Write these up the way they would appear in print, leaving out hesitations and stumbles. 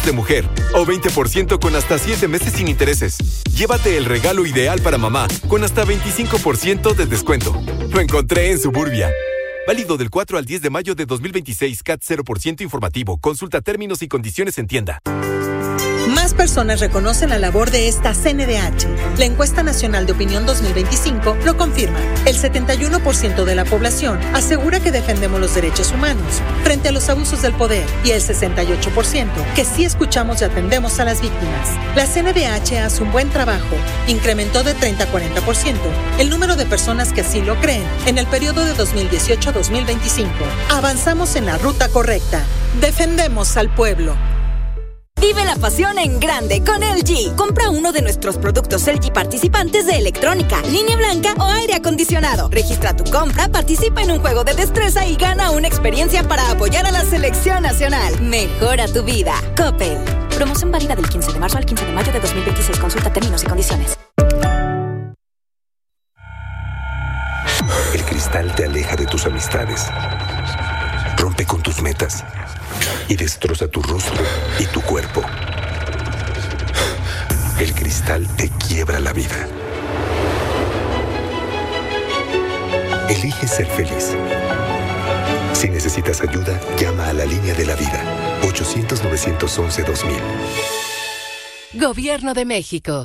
de mujer o 20% con hasta 7 meses sin intereses. Llévate el regalo ideal para mamá con hasta 25% de descuento. Lo encontré en Suburbia. Válido del 4 al 10 de mayo de 2026. CAT 0% informativo. Consulta términos y condiciones en tienda. Más personas reconocen la labor de esta CNDH. La encuesta nacional de opinión 2025 lo confirma. El 71% de la población asegura que defendemos los derechos humanos frente a los abusos del poder y el 68% que sí escuchamos y atendemos a las víctimas. La CNDH hace un buen trabajo. Incrementó de 30 a 40% el número de personas que así lo creen en el periodo de 2018 a 2025. Avanzamos en la ruta correcta. Defendemos al pueblo. Vive la pasión en grande con LG. Compra uno de nuestros productos LG participantes de electrónica, línea blanca o aire acondicionado. Registra tu compra, participa en un juego de destreza y gana una experiencia para apoyar a la selección nacional. Mejora tu vida. Coppel. Promoción válida del 15 de marzo al 15 de mayo de 2026. Consulta términos y condiciones. El cristal te aleja de tus amistades. Rompe con tus metas y destroza tu rostro y tu cuerpo. El cristal te quiebra la vida. Elige ser feliz. Si necesitas ayuda, llama a la línea de la vida. 800-911-2000. Gobierno de México.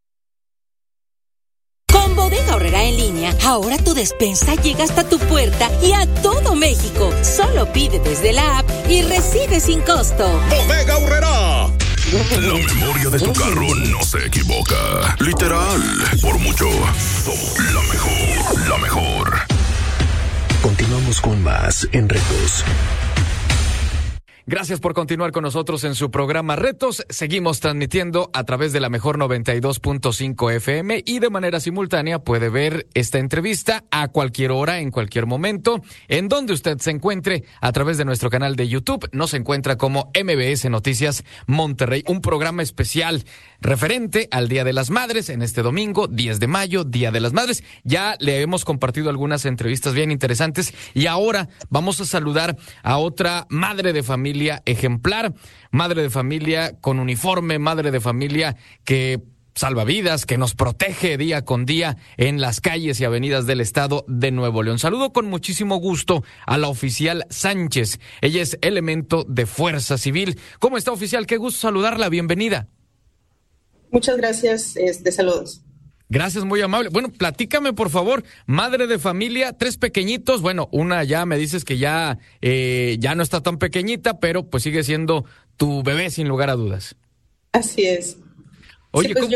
Con Bodega Aurrerá en línea, ahora tu despensa llega hasta tu puerta y a todo México. Solo pide desde la app y recibe sin costo. Bodega Aurrerá. La memoria de tu carro no se equivoca. Literal, por mucho, somos la mejor, la mejor. Continuamos con más en Retos. Gracias por continuar con nosotros en su programa Retos. Seguimos transmitiendo a través de la mejor 92.5 FM y de manera simultánea puede ver esta entrevista a cualquier hora, en cualquier momento, en donde usted se encuentre a través de nuestro canal de YouTube. Nos encuentra como MBS Noticias Monterrey, un programa especial referente al Día de las Madres en este domingo, 10 de mayo, Día de las Madres. Ya le hemos compartido algunas entrevistas bien interesantes y ahora vamos a saludar a otra madre de familia ejemplar, madre de familia con uniforme, madre de familia que salva vidas, que nos protege día con día en las calles y avenidas del estado de Nuevo León. Saludo con muchísimo gusto a la oficial Sánchez. Ella es elemento de Fuerza Civil. ¿Cómo está, oficial? Qué gusto saludarla. Bienvenida. Muchas gracias. Saludos. Gracias, muy amable. Bueno, platícame, por favor, madre de familia, 3 pequeñitos. Bueno, una ya me dices que ya no está tan pequeñita, pero pues sigue siendo tu bebé sin lugar a dudas. Así es. Oye, sí, pues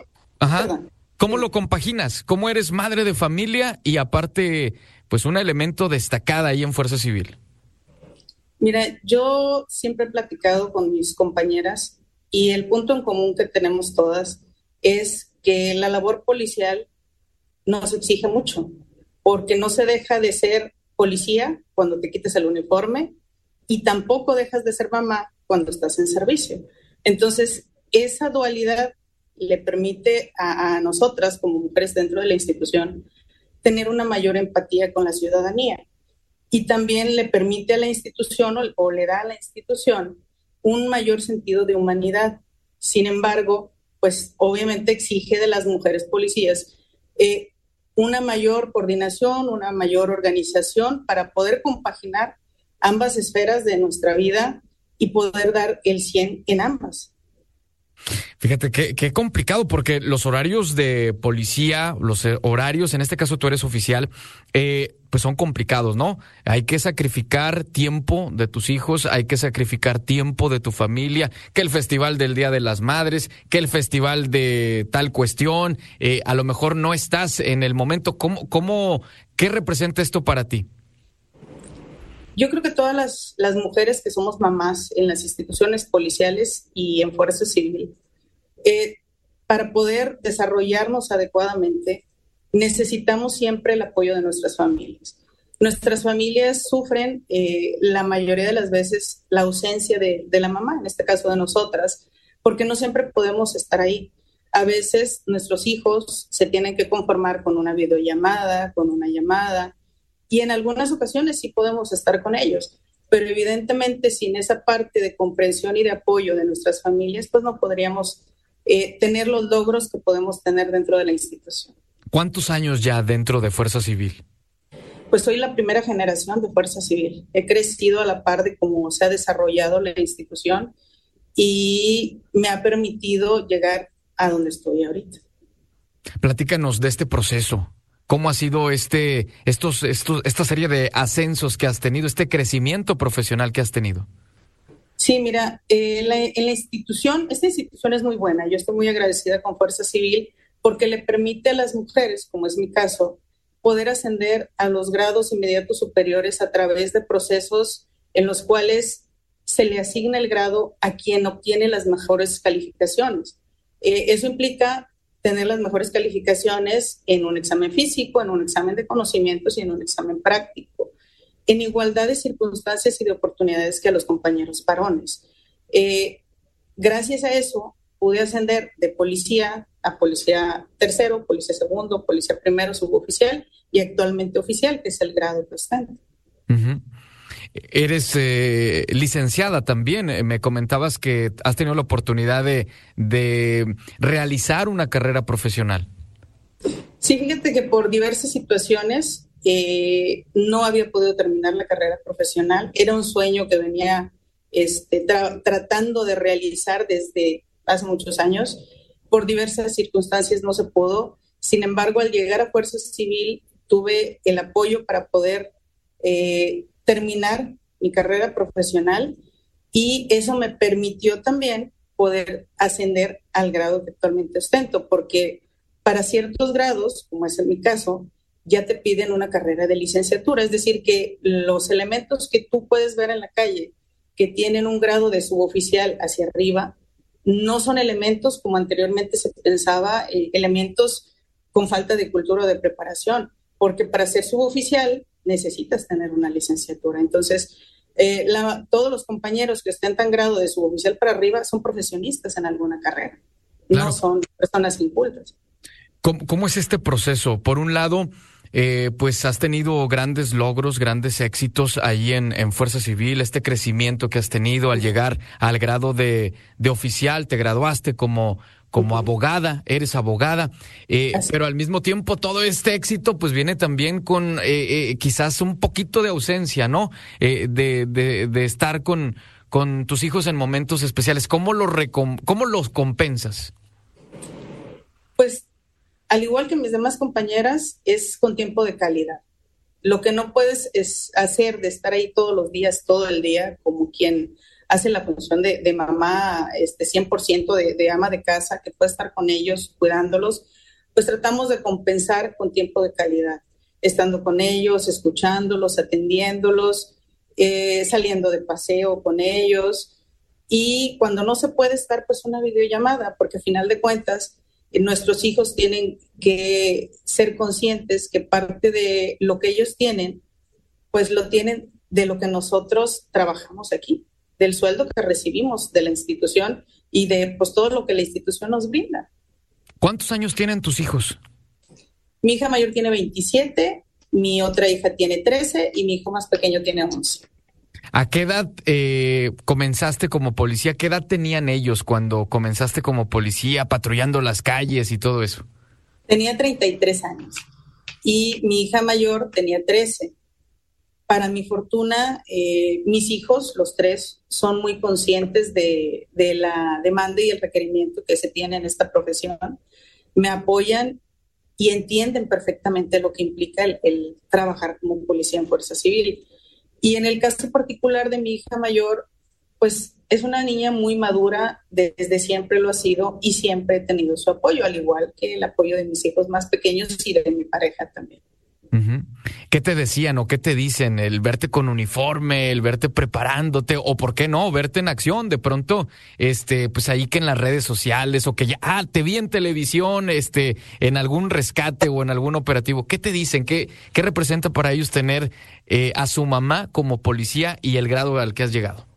¿cómo lo compaginas? ¿Cómo eres madre de familia y aparte, pues un elemento destacada ahí en Fuerza Civil? Mira, yo siempre he platicado con mis compañeras y el punto en común que tenemos todas es que la labor policial nos exige mucho, porque no se deja de ser policía cuando te quites el uniforme y tampoco dejas de ser mamá cuando estás en servicio. Entonces, esa dualidad le permite a nosotras como mujeres dentro de la institución tener una mayor empatía con la ciudadanía y también le permite a la institución o le da a la institución un mayor sentido de humanidad. Sin embargo, pues obviamente exige de las mujeres policías una mayor coordinación, una mayor organización para poder compaginar ambas esferas de nuestra vida y poder dar el 100 en ambas. Fíjate qué complicado, porque los horarios de policía, los horarios, en este caso tú eres oficial, pues son complicados, ¿no? Hay que sacrificar tiempo de tus hijos, hay que sacrificar tiempo de tu familia, que el festival del Día de las Madres, que el festival de tal cuestión, a lo mejor no estás en el momento. ¿Qué representa esto para ti? Yo creo que todas las mujeres que somos mamás en las instituciones policiales y en Fuerza Civil, para poder desarrollarnos adecuadamente, necesitamos siempre el apoyo de nuestras familias. Nuestras familias sufren la mayoría de las veces la ausencia de la mamá, en este caso de nosotras, porque no siempre podemos estar ahí. A veces nuestros hijos se tienen que conformar con una videollamada, con una llamada, y en algunas ocasiones sí podemos estar con ellos, pero evidentemente sin esa parte de comprensión y de apoyo de nuestras familias, pues no podríamos tener los logros que podemos tener dentro de la institución. ¿Cuántos años ya dentro de Fuerza Civil? Pues soy la primera generación de Fuerza Civil. He crecido a la par de cómo se ha desarrollado la institución y me ha permitido llegar a donde estoy ahorita. Platícanos de este proceso. ¿Cómo ha sido esta serie de ascensos que has tenido, este crecimiento profesional que has tenido? Sí, mira, en la institución, esta institución es muy buena. Yo estoy muy agradecida con Fuerza Civil porque le permite a las mujeres, como es mi caso, poder ascender a los grados inmediatos superiores a través de procesos en los cuales se le asigna el grado a quien obtiene las mejores calificaciones. Eso implica tener las mejores calificaciones en un examen físico, en un examen de conocimientos y en un examen práctico, en igualdad de circunstancias y de oportunidades que a los compañeros varones. Gracias a eso pude ascender de policía a policía tercero, policía segundo, policía primero, suboficial y actualmente oficial, que es el grado restante. Uh-huh. Eres licenciada también. Me comentabas que has tenido la oportunidad de realizar una carrera profesional. Sí, fíjate que por diversas situaciones no había podido terminar la carrera profesional. Era un sueño que venía tratando de realizar desde hace muchos años. Por diversas circunstancias no se pudo. Sin embargo, al llegar a Fuerza Civil tuve el apoyo para poder terminar mi carrera profesional y eso me permitió también poder ascender al grado que actualmente ostento, porque para ciertos grados, como es en mi caso, ya te piden una carrera de licenciatura, es decir, que los elementos que tú puedes ver en la calle que tienen un grado de suboficial hacia arriba, no son elementos como anteriormente se pensaba, elementos con falta de cultura o de preparación, porque para ser suboficial necesitas tener una licenciatura. Entonces, todos los compañeros que estén tan grado de suboficial para arriba son profesionistas en alguna carrera, claro. No son personas incultas. ¿Cómo es este proceso? Por un lado, pues has tenido grandes logros, grandes éxitos ahí en Fuerza Civil, este crecimiento que has tenido al llegar al grado de oficial, te graduaste como abogada, eres abogada, pero al mismo tiempo todo este éxito pues viene también con quizás un poquito de ausencia, ¿no? De estar con tus hijos en momentos especiales. ¿Cómo los compensas? Pues al igual que mis demás compañeras, es con tiempo de calidad. Lo que no puedes es hacer de estar ahí todos los días, todo el día, como quien hace la función de mamá, 100% de ama de casa, que puede estar con ellos, cuidándolos, pues tratamos de compensar con tiempo de calidad, estando con ellos, escuchándolos, atendiéndolos, saliendo de paseo con ellos, y cuando no se puede estar, pues una videollamada, porque al final de cuentas, nuestros hijos tienen que ser conscientes que parte de lo que ellos tienen, pues lo tienen de lo que nosotros trabajamos aquí, del sueldo que recibimos de la institución y de pues todo lo que la institución nos brinda. ¿Cuántos años tienen tus hijos? Mi hija mayor tiene 27, mi otra hija tiene 13 y mi hijo más pequeño tiene 11. ¿A qué edad comenzaste como policía? ¿Qué edad tenían ellos cuando comenzaste como policía, patrullando las calles y todo eso? Tenía 33 años y mi hija mayor tenía 13. Para mi fortuna, mis hijos, los tres, son muy conscientes de la demanda y el requerimiento que se tiene en esta profesión. Me apoyan y entienden perfectamente lo que implica el trabajar como policía en Fuerza Civil. Y en el caso particular de mi hija mayor, pues es una niña muy madura, desde siempre lo ha sido y siempre he tenido su apoyo, al igual que el apoyo de mis hijos más pequeños y de mi pareja también. Uh-huh. ¿Qué te decían o qué te dicen? El verte con uniforme, el verte preparándote, o por qué no, verte en acción de pronto, pues ahí que en las redes sociales, o que ya, te vi en televisión, en algún rescate o en algún operativo. ¿Qué te dicen? ¿Qué representa para ellos tener a su mamá como policía y el grado al que has llegado?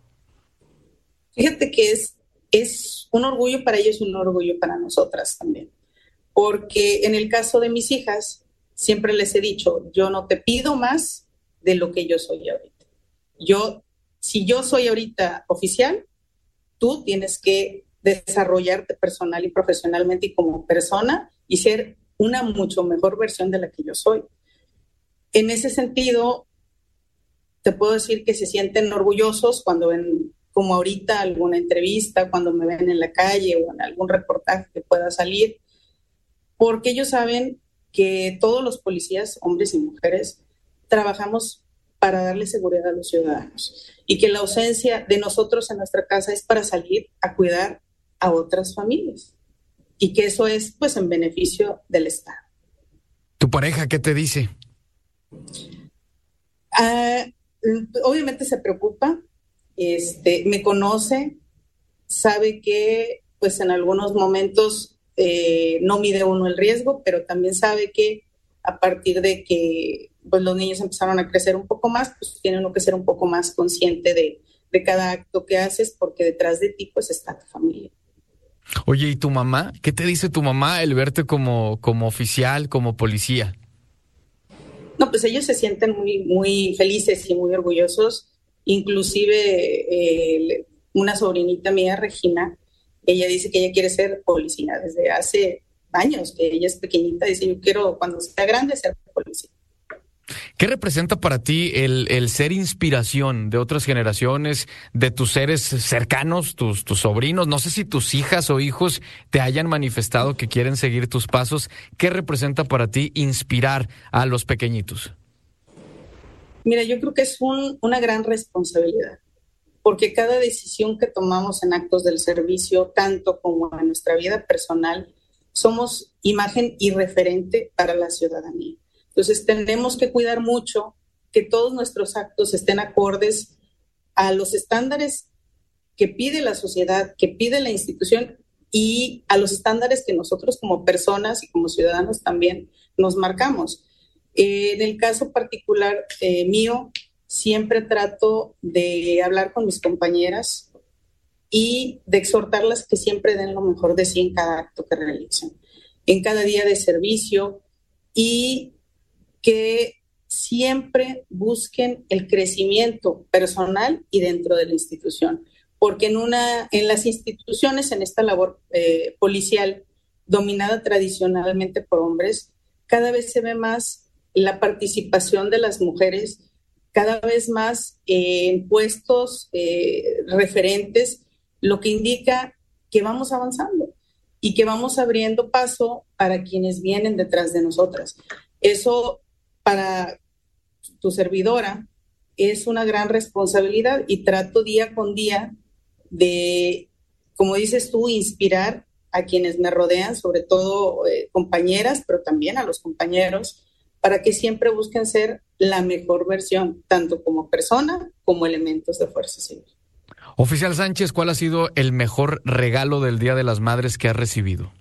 Fíjate que es un orgullo para ellos y un orgullo para nosotras también. Porque en el caso de mis hijas, siempre les he dicho, yo no te pido más de lo que yo soy ahorita. Yo si yo soy ahorita oficial, tú tienes que desarrollarte personal y profesionalmente y como persona y ser una mucho mejor versión de la que yo soy. En ese sentido, te puedo decir que se sienten orgullosos cuando ven, como ahorita, alguna entrevista, cuando me ven en la calle o en algún reportaje que pueda salir, porque ellos saben que todos los policías, hombres y mujeres, trabajamos para darle seguridad a los ciudadanos y que la ausencia de nosotros en nuestra casa es para salir a cuidar a otras familias y que eso es pues en beneficio del Estado. ¿Tu pareja qué te dice? Obviamente se preocupa, me conoce, sabe que pues en algunos momentos no mide uno el riesgo, pero también sabe que a partir de que pues los niños empezaron a crecer un poco más, pues tiene uno que ser un poco más consciente de cada acto que haces, porque detrás de ti pues está tu familia. Oye, ¿y tu mamá? ¿Qué te dice tu mamá el verte como oficial, como policía? No, pues ellos se sienten muy, muy felices y muy orgullosos. Inclusive una sobrinita mía, Regina, ella dice que ella quiere ser policía desde hace años, que ella es pequeñita, dice yo quiero cuando sea grande ser policía. ¿Qué representa para ti el ser inspiración de otras generaciones, de tus seres cercanos, tus sobrinos? No sé si tus hijas o hijos te hayan manifestado que quieren seguir tus pasos. ¿Qué representa para ti inspirar a los pequeñitos? Mira, yo creo que es una gran responsabilidad, porque cada decisión que tomamos en actos del servicio, tanto como en nuestra vida personal, somos imagen y referente para la ciudadanía. Entonces tenemos que cuidar mucho que todos nuestros actos estén acordes a los estándares que pide la sociedad, que pide la institución y a los estándares que nosotros como personas y como ciudadanos también nos marcamos. En el caso particular mío, siempre trato de hablar con mis compañeras y de exhortarlas que siempre den lo mejor de sí en cada acto que realicen, en cada día de servicio, y que siempre busquen el crecimiento personal y dentro de la institución, porque en las instituciones, en esta labor policial dominada tradicionalmente por hombres, cada vez se ve más la participación de las mujeres, cada vez más en puestos referentes, lo que indica que vamos avanzando y que vamos abriendo paso para quienes vienen detrás de nosotras. Eso para tu servidora es una gran responsabilidad y trato día con día de, como dices tú, inspirar a quienes me rodean, sobre todo compañeras, pero también a los compañeros, para que siempre busquen ser la mejor versión, tanto como persona como elementos de Fuerza Civil. Oficial Sánchez, ¿cuál ha sido el mejor regalo del Día de las Madres que has recibido?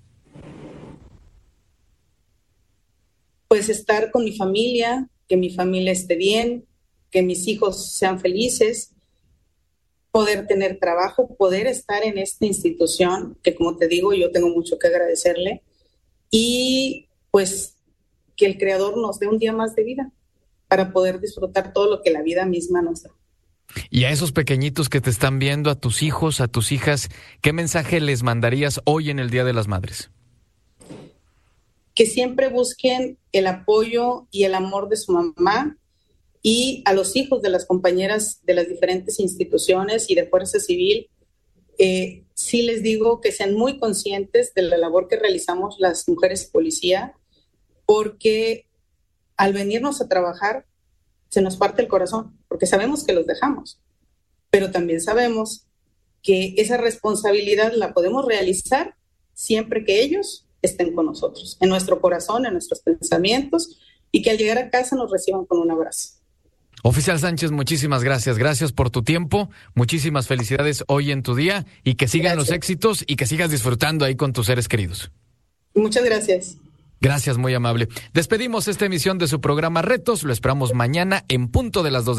Pues estar con mi familia, que mi familia esté bien, que mis hijos sean felices, poder tener trabajo, poder estar en esta institución, que como te digo, yo tengo mucho que agradecerle, y pues que el Creador nos dé un día más de vida para poder disfrutar todo lo que la vida misma nos da. Y a esos pequeñitos que te están viendo, a tus hijos, a tus hijas, ¿qué mensaje les mandarías hoy en el Día de las Madres? Que siempre busquen el apoyo y el amor de su mamá, y a los hijos de las compañeras de las diferentes instituciones y de Fuerza Civil, sí les digo que sean muy conscientes de la labor que realizamos las mujeres policía, porque al venirnos a trabajar se nos parte el corazón, porque sabemos que los dejamos, pero también sabemos que esa responsabilidad la podemos realizar siempre que ellos estén con nosotros, en nuestro corazón, en nuestros pensamientos, y que al llegar a casa nos reciban con un abrazo. Oficial Sánchez, muchísimas gracias. Gracias por tu tiempo. Muchísimas felicidades hoy en tu día y que sigan los éxitos y que sigas disfrutando ahí con tus seres queridos. Muchas gracias. Gracias, muy amable. Despedimos esta emisión de su programa Retos. Lo esperamos mañana en punto de las 2.